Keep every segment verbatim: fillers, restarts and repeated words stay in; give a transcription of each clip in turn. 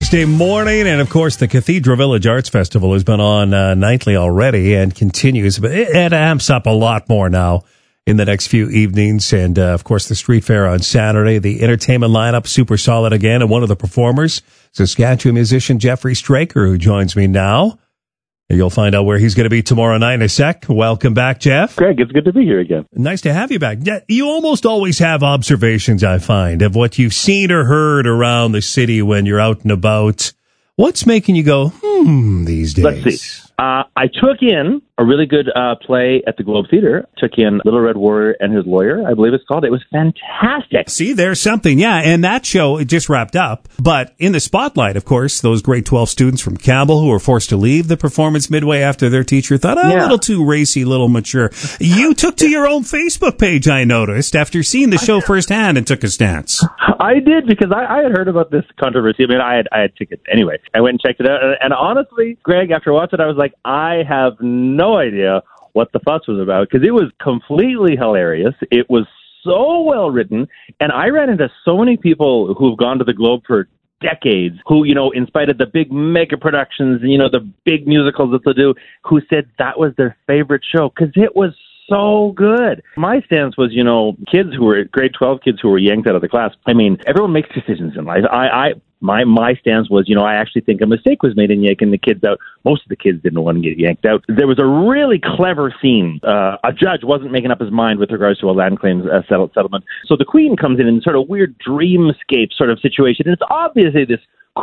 Wednesday morning, and of course, the Cathedral Village Arts Festival has been on uh, nightly already and continues, but it, it amps up a lot more now in the next few evenings. And uh, of course, the street fair on Saturday, the entertainment lineup super solid again, and one of the performers, Saskatchewan musician Jeffrey Straker, who joins me now. You'll find out where he's going to be tomorrow night in a sec. Welcome back, Jeff. Greg, it's good to be here again. Nice to have you back. Yeah, you almost always have observations, I find, of what you've seen or heard around the city when you're out and about. What's making you go, hmm, these days? Let's see. Uh, I took in a really good uh, play at the Globe Theatre. Took in Little Red Warrior and His Lawyer, I believe it's called. It was fantastic. See, there's something. Yeah, and that show, it just wrapped up. But in the spotlight, of course, those grade twelve students from Campbell who were forced to leave the performance midway after their teacher thought, oh, Yeah. a little too racy, a little mature. You took to your own Facebook page, I noticed, after seeing the show firsthand and took a stance. I did, because I, I had heard about this controversy. I mean, I had I had tickets anyway. I went and checked it out. And, and honestly, Greg, after watching it, I was like, I have no idea what the fuss was about, because it was completely hilarious. It was so well written. And I ran into so many people who've gone to the Globe for decades who, you know, in spite of the big mega productions, you know, the big musicals that they do, who said that was their favorite show because it was so good. My stance was, you know, kids who were grade twelve kids who were yanked out of the class. I mean, everyone makes decisions in life. I, I, my, my stance was, you know, I actually think a mistake was made in yanking the kids out. Most of the kids didn't want to get yanked out. There was a really clever scene. Uh, a judge wasn't making up his mind with regards to a land claims uh, settle- settlement. So the Queen comes in in sort of weird dreamscape sort of situation. And it's obviously this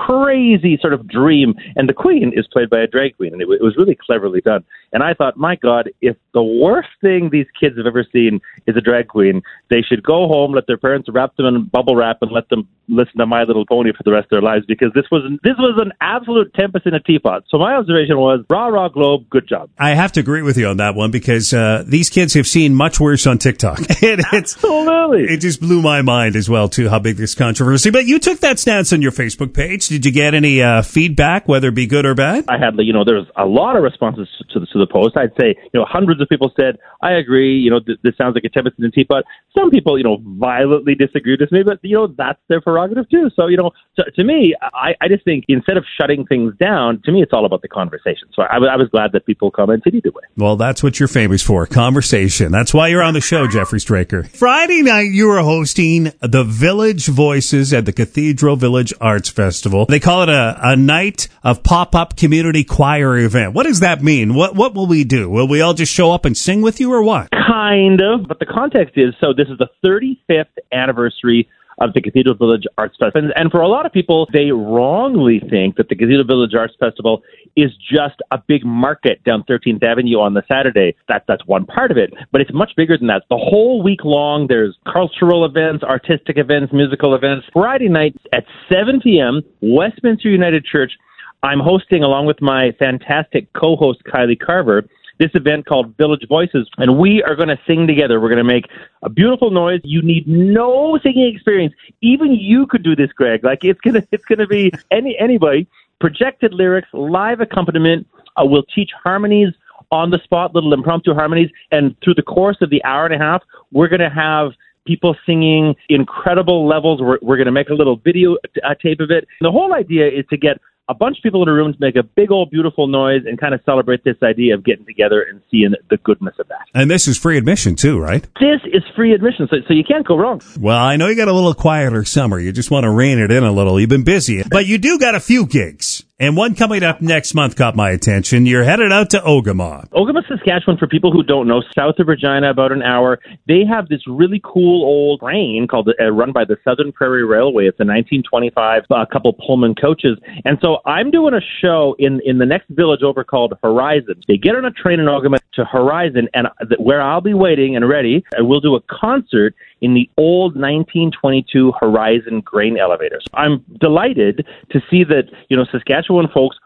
crazy sort of dream, and the Queen is played by a drag queen, and it, w- it was really cleverly done. And I thought, my God, if the worst thing these kids have ever seen is a drag queen, they should go home, let their parents wrap them in bubble wrap, and let them listen to My Little Pony for the rest of their lives, because this was this was an absolute tempest in a teapot. So my observation was, rah, rah, Globe, good job. I have to agree with you on that one, because uh, these kids have seen much worse on TikTok. And it's, Absolutely. it just blew my mind as well, too, how big this controversy. But you took that stance on your Facebook page. Did you get any uh, feedback, whether it be good or bad? I had, you know, there was a lot of responses to the, to the post. I'd say, you know, hundreds of people said, I agree, you know, th- this sounds like a tempest in a teapot. Some people, you know, violently disagreed with me, but, you know, that's their prerogative too. So, you know, to, to me, I, I just think instead of shutting things down, to me, it's all about the conversation. So I, I was glad that people commented either way. Well, that's what you're famous for, conversation. That's why you're on the show, Jeffrey Straker. Friday night, you were hosting the Village Voices at the Cathedral Village Arts Festival. They call it a, a night of pop-up community choir event. What does that mean? What what will we do? Will we all just show up and sing with you, or what? Kind of, but the context is, so this is the thirty-fifth anniversary of the Cathedral Village Arts Festival. And, and for a lot of people, they wrongly think that the Cathedral Village Arts Festival is just a big market down thirteenth Avenue on the Saturday. That, that's one part of it, but it's much bigger than that. The whole week long, there's cultural events, artistic events, musical events. Friday night at seven p.m., Westminster United Church, I'm hosting, along with my fantastic co-host, Kylie Carver, this event called Village Voices, and we are going to sing together. We're going to make a beautiful noise. You need no singing experience. Even you could do this, Greg. Like, it's going to it's going to be any anybody. Projected lyrics, live accompaniment. Uh, we'll teach harmonies on the spot, little impromptu harmonies, and through the course of the hour and a half, we're going to have people singing incredible levels. We're, we're going to make a little video uh, tape of it. The whole idea is to get a bunch of people in a room to make a big old beautiful noise and kind of celebrate this idea of getting together and seeing the goodness of that. And this is free admission too, right? This is free admission, so, so you can't go wrong. Well, I know you got a little quieter summer. You just want to rein it in a little. You've been busy. But you do got a few gigs. And one coming up next month caught my attention. You're headed out to Ogama. Ogama, Saskatchewan, for people who don't know, south of Regina, about an hour, they have this really cool old train called uh, run by the Southern Prairie Railway. It's a nineteen twenty-five, a uh, couple Pullman coaches. And so I'm doing a show in, in the next village over called Horizon. They get on a train in Ogama to Horizon, and th- where I'll be waiting and ready, and we'll do a concert in the old nineteen twenty-two Horizon grain elevators. I'm delighted to see that, you know, Saskatchewan folks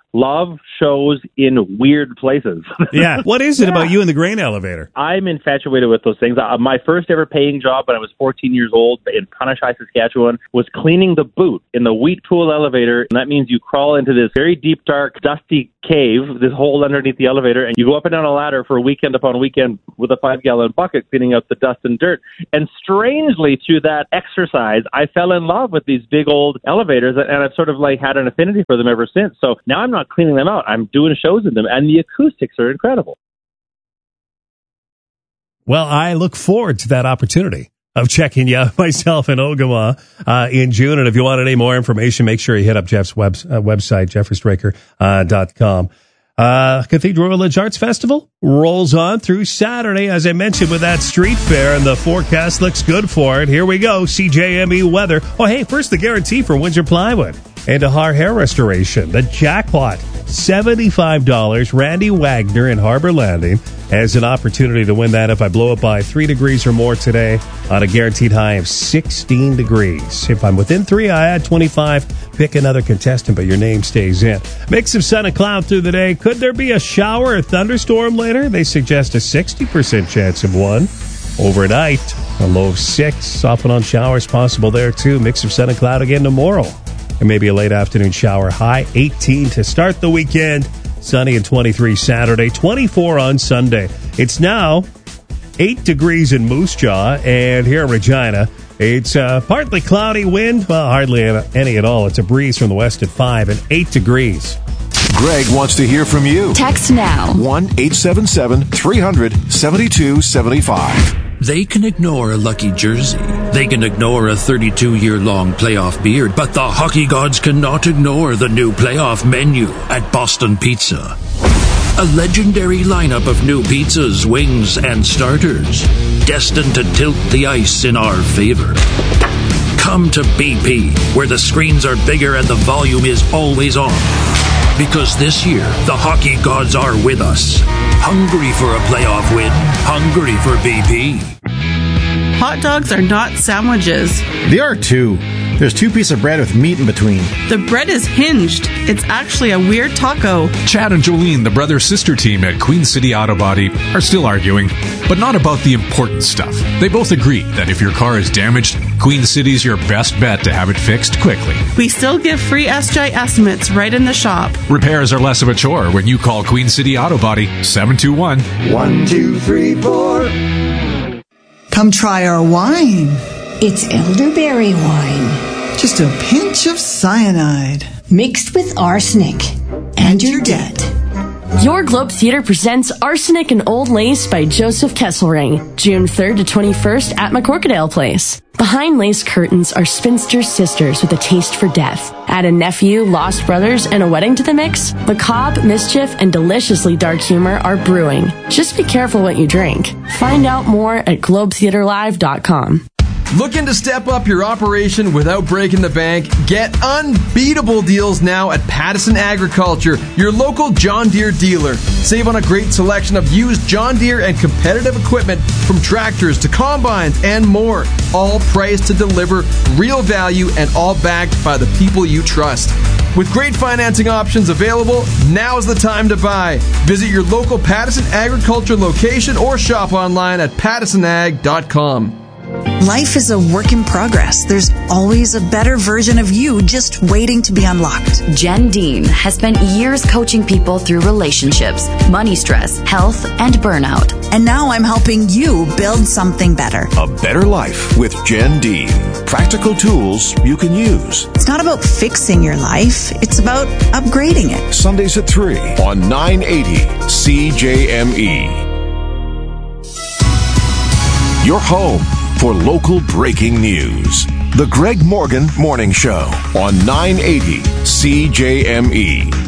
love shows in weird places. Yeah. What is it Yeah. about you and the grain elevator? I'm infatuated with those things. Uh, my first ever paying job when I was fourteen years old in Punahou, Saskatchewan, was cleaning the boot in the Wheat Pool elevator. And that means you crawl into this very deep, dark, dusty cave, this hole underneath the elevator, and you go up and down a ladder for weekend upon weekend with a five-gallon bucket cleaning out the dust and dirt. And strangely, through that exercise, I fell in love with these big old elevators, and I've sort of like had an affinity for them ever since. So now I'm not cleaning them out. I'm doing shows in them, and the acoustics are incredible. Well, I look forward to that opportunity of checking you out myself in Ogama uh, in June. And if you want any more information, make sure you hit up Jeff's web, uh, website, jeffrey straker dot com. Uh, Cathedral Village Arts Festival rolls on through Saturday, as I mentioned, with that street fair, and the forecast looks good for it. Here we go, C J M E weather. Oh, hey, first the guarantee for Windsor Plywood and Ahar Hair Restoration. The jackpot, seventy-five dollars. Randy Wagner in Harbor Landing has an opportunity to win that if I blow it by three degrees or more today on a guaranteed high of sixteen degrees. If I'm within three, I add twenty-five. Pick another contestant, but your name stays in. Mix of sun and cloud through the day. Could there be a shower or thunderstorm later? They suggest a sixty percent chance of one. Overnight, a low of six. Off and on showers possible there, too. Mix of sun and cloud again tomorrow. And maybe a late afternoon shower. High eighteen to start the weekend. Sunny and twenty-three Saturday. twenty-four on Sunday. It's now eight degrees in Moose Jaw. And here in Regina, it's uh, partly cloudy, wind. Well, hardly any at all. It's a breeze from the west at five and eight degrees. Greg wants to hear from you. Text now. one eight seven seven, three hundred, seventy-two seventy-five. They can ignore a lucky jersey. They can ignore a thirty-two-year-long playoff beard, but the hockey gods cannot ignore the new playoff menu at Boston Pizza. A legendary lineup of new pizzas, wings, and starters, destined to tilt the ice in our favor. Come to B P, where the screens are bigger and the volume is always on. Because this year, the hockey gods are with us. Hungry for a playoff win. Hungry for B P. Hot dogs are not sandwiches. They are too. There's two pieces of bread with meat in between. The bread is hinged. It's actually a weird taco. Chad and Jolene, the brother-sister team at Queen City Auto Body, are still arguing, but not about the important stuff. They both agree that if your car is damaged, Queen City's your best bet to have it fixed quickly. We still give free S J estimates right in the shop. Repairs are less of a chore when you call Queen City Auto Body, seven two one, one two three four. Come try our wine. It's elderberry wine. Just a pinch of cyanide. Mixed with arsenic. And you're dead. Your Globe Theater presents Arsenic and Old Lace by Joseph Kesselring, June third to twenty-first at McCorkadale Place. Behind lace curtains are spinster sisters with a taste for death. Add a nephew, lost brothers, and a wedding to the mix. Macabre, mischief, and deliciously dark humor are brewing. Just be careful what you drink. Find out more at globe theater live dot com. Looking to step up your operation without breaking the bank? Get unbeatable deals now at Pattison Agriculture, your local John Deere dealer. Save on a great selection of used John Deere and competitive equipment from tractors to combines and more. All priced to deliver real value and all backed by the people you trust. With great financing options available, now's the time to buy. Visit your local Pattison Agriculture location or shop online at pattison ag dot com. Life is a work in progress. There's always a better version of you just waiting to be unlocked. Jen Dean has spent years coaching people through relationships, money stress, health, and burnout. And now I'm helping you build something better. A better life with Jen Dean. Practical tools you can use. It's not about fixing your life. It's about upgrading it. Sundays at three on nine eighty C J M E. Your home for local breaking news. The Greg Morgan Morning Show on nine eighty C J M E.